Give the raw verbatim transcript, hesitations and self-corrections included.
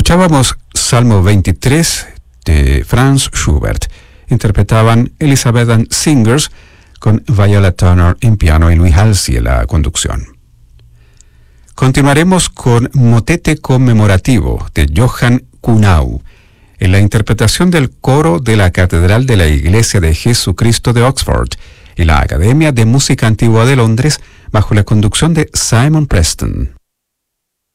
Escuchábamos Salmo veintitrés de Franz Schubert. Interpretaban Elizabeth and Singers con Viola Turner en piano y Luis Halsey en la conducción. Continuaremos con Motete conmemorativo de Johann Kuhnau, en la interpretación del coro de la Catedral de la Iglesia de Jesucristo de Oxford y la Academia de Música Antigua de Londres bajo la conducción de Simon Preston.